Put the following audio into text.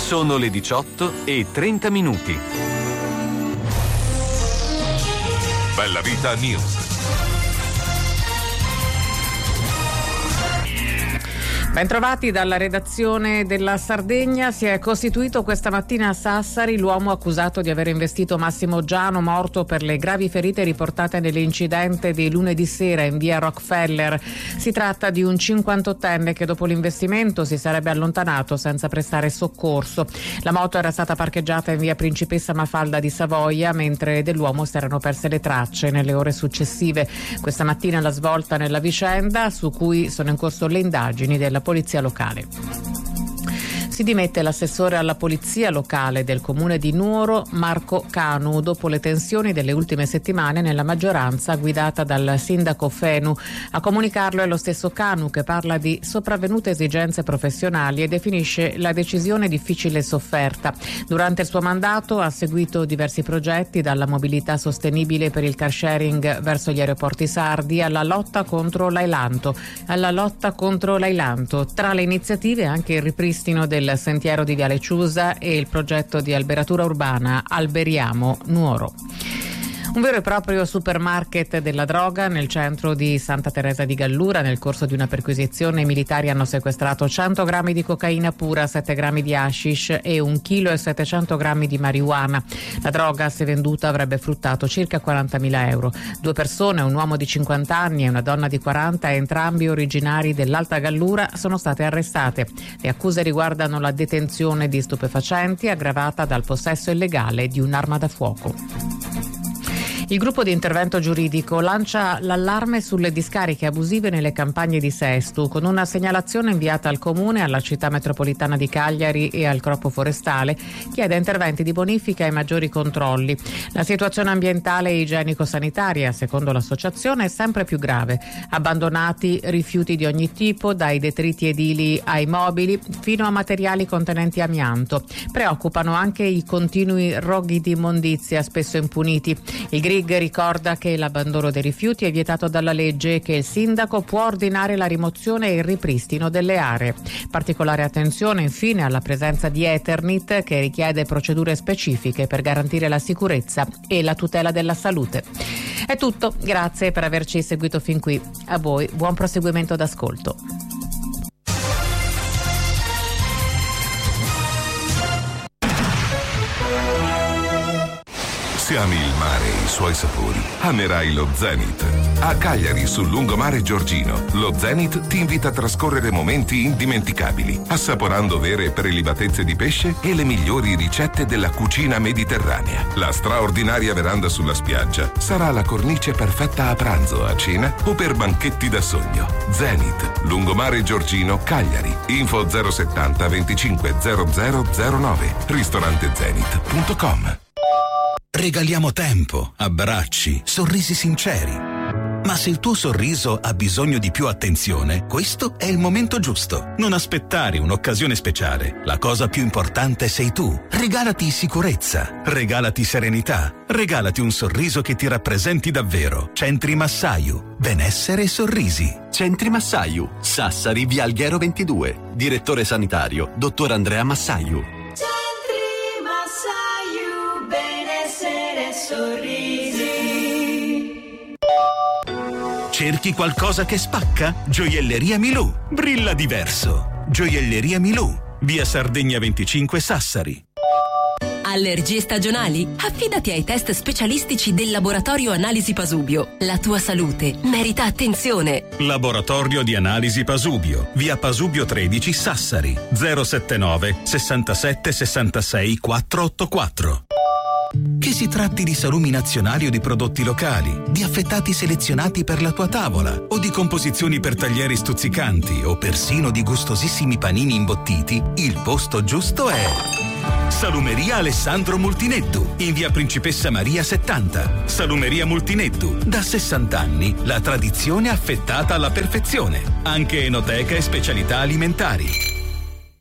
Sono le 18:30. Bella Vita News. Bentrovati dalla redazione della Sardegna. Si è costituito questa mattina a Sassari l'uomo accusato di aver investito Massimo Giano, morto per le gravi ferite riportate nell'incidente di lunedì sera in via Rockefeller. Si tratta di un 58enne che dopo l'investimento si sarebbe allontanato senza prestare soccorso. La moto era stata parcheggiata in via Principessa Mafalda di Savoia, mentre dell'uomo si erano perse le tracce nelle ore successive. Questa mattina la svolta nella vicenda, su cui sono in corso le indagini della polizia locale. Si dimette l'assessore alla polizia locale del comune di Nuoro, Marco Canu, dopo le tensioni delle ultime settimane nella maggioranza guidata dal sindaco Fenu. A comunicarlo è lo stesso Canu, che parla di sopravvenute esigenze professionali e definisce la decisione difficile e sofferta. Durante il suo mandato ha seguito diversi progetti, dalla mobilità sostenibile per il car sharing verso gli aeroporti sardi alla lotta contro l'ailanto. Tra le iniziative anche il ripristino del sentiero di Viale Ciusa e il progetto di alberatura urbana Alberiamo Nuoro. Un vero e proprio supermarket della droga nel centro di Santa Teresa di Gallura. Nel corso di una perquisizione i militari hanno sequestrato 100 grammi di cocaina pura, 7 grammi di hashish e 1,7 kg di marijuana. La droga, se venduta, avrebbe fruttato circa 40.000 euro. 2 persone, un uomo di 50 anni e una donna di 40, entrambi originari dell'Alta Gallura, sono state arrestate. Le accuse riguardano la detenzione di stupefacenti aggravata dal possesso illegale di un'arma da fuoco. Il gruppo di intervento giuridico lancia l'allarme sulle discariche abusive nelle campagne di Sestu. Con una segnalazione inviata al Comune, alla Città Metropolitana di Cagliari e al Corpo Forestale, chiede interventi di bonifica e maggiori controlli. La situazione ambientale e igienico-sanitaria, secondo l'associazione, è sempre più grave. Abbandonati rifiuti di ogni tipo, dai detriti edili ai mobili, fino a materiali contenenti amianto. Preoccupano anche i continui roghi di immondizia, spesso impuniti. Il Grig ricorda che l'abbandono dei rifiuti è vietato dalla legge e che il sindaco può ordinare la rimozione e il ripristino delle aree. Particolare attenzione infine alla presenza di Eternit, che richiede procedure specifiche per garantire la sicurezza e la tutela della salute. È tutto, grazie per averci seguito fin qui. A voi buon proseguimento d'ascolto. Se ami il mare e i suoi sapori, amerai lo Zenith. A Cagliari, sul lungomare Giorgino, lo Zenith ti invita a trascorrere momenti indimenticabili, assaporando vere e prelibatezze di pesce e le migliori ricette della cucina mediterranea. La straordinaria veranda sulla spiaggia sarà la cornice perfetta a pranzo, a cena o per banchetti da sogno. Zenith, lungomare Giorgino, Cagliari. Info 070 25 0009. ristorantezenith.com. Regaliamo tempo, abbracci, sorrisi sinceri. Ma se il tuo sorriso ha bisogno di più attenzione, questo è il momento giusto. Non aspettare un'occasione speciale. La cosa più importante sei tu. Regalati sicurezza, regalati serenità, regalati un sorriso che ti rappresenti davvero. Centri Massaiu, benessere e sorrisi. Centri Massaiu, Sassari, via Alghero 22. Direttore sanitario, dottor Andrea Massaiu. Sorrisi. Cerchi qualcosa che spacca? Gioielleria Milù. Brilla diverso. Gioielleria Milù. Via Sardegna 25 Sassari. Allergie stagionali? Affidati ai test specialistici del Laboratorio Analisi Pasubio. La tua salute merita attenzione. Laboratorio di Analisi Pasubio. Via Pasubio 13 Sassari. 079 67 66 484. Che si tratti di salumi nazionali o di prodotti locali, di affettati selezionati per la tua tavola o di composizioni per taglieri stuzzicanti o persino di gustosissimi panini imbottiti, il posto giusto è Salumeria Alessandro Multinettu, in via Principessa Maria 70. Salumeria Multinettu, da 60 anni, la tradizione affettata alla perfezione. Anche enoteca e specialità alimentari.